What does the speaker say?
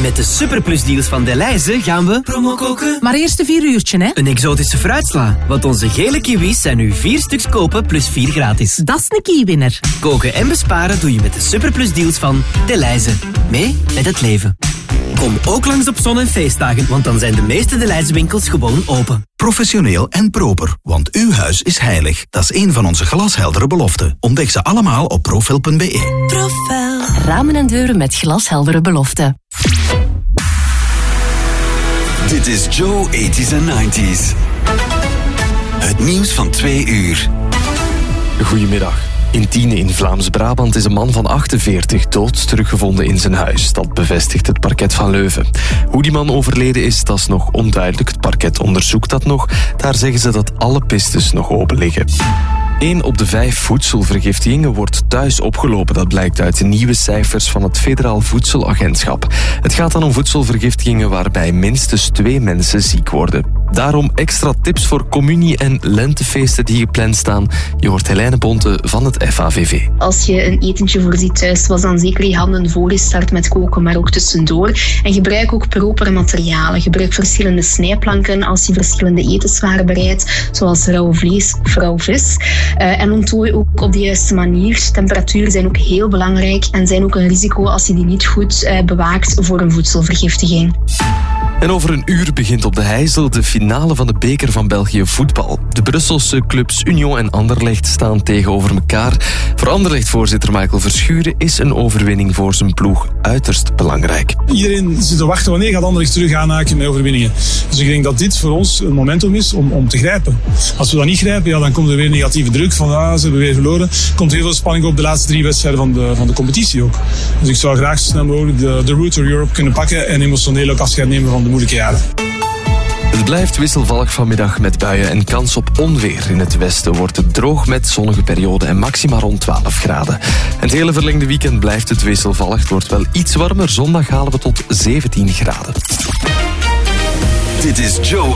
Met de superplusdeals van Delhaize gaan we promo koken. Maar eerst een 4 uurtje, hè? Een exotische fruitsla. Want onze gele kiwis zijn nu 4 stuks kopen plus 4 gratis. Dat is een kiewinner. Koken en besparen doe je met de superplusdeals van Delhaize. Mee met het leven. Kom ook langs op zon- en feestdagen, want dan zijn de meeste Delhaize winkels gewoon open. Professioneel en proper, want uw huis is heilig. Dat is een van onze glasheldere beloften. Ontdek ze allemaal op profel.be. Profel. Ramen en deuren met glasheldere beloften. Dit is Joe 80s en 90s. Het nieuws van 2 uur. Goedemiddag. In Tiene in Vlaams-Brabant is een man van 48 dood teruggevonden in zijn huis. Dat bevestigt het parket van Leuven. Hoe die man overleden is, dat is nog onduidelijk. Het parket onderzoekt dat nog. Daar zeggen ze dat alle pistes nog open liggen. 1 op de 5 voedselvergiftigingen wordt thuis opgelopen. Dat blijkt uit de nieuwe cijfers van het Federaal Voedselagentschap. Het gaat dan om voedselvergiftigingen waarbij minstens 2 mensen ziek worden. Daarom extra tips voor communie- en lentefeesten die gepland staan. Je hoort Helene Bonte van het FAVV. Als je een etentje voorziet thuis, was dan zeker je handen voorgestart met koken, maar ook tussendoor. En gebruik ook propere materialen. Gebruik verschillende snijplanken als je verschillende etenswaren bereidt, zoals rauw vlees of rauw vis. En onttooi ook op de juiste manier. Temperaturen zijn ook heel belangrijk en zijn ook een risico als je die niet goed bewaakt voor een voedselvergiftiging. En over een uur begint op de Heijzel de finale van de beker van België voetbal. De Brusselse clubs Union en Anderlecht staan tegenover elkaar. Voor Anderlecht-voorzitter Michael Verschuren is een overwinning voor zijn ploeg uiterst belangrijk. Iedereen zit te wachten wanneer gaat Anderlecht terug aanhaken met overwinningen. Dus ik denk dat dit voor ons een momentum is om te grijpen. Als we dat niet grijpen, ja, dan komt er weer negatieve druk van ze hebben weer verloren. Er komt heel veel spanning op de laatste 3 wedstrijden van de competitie ook. Dus ik zou graag zo snel mogelijk de Route to Europe kunnen pakken en emotioneel ook afscheid nemen van de moeilijke jaren. Het blijft wisselvallig vanmiddag met buien en kans op onweer. In het westen wordt het droog met zonnige perioden en maxima rond 12 graden. En het hele verlengde weekend blijft het wisselvallig. Het wordt wel iets warmer. Zondag halen we tot 17 graden. Dit is Joe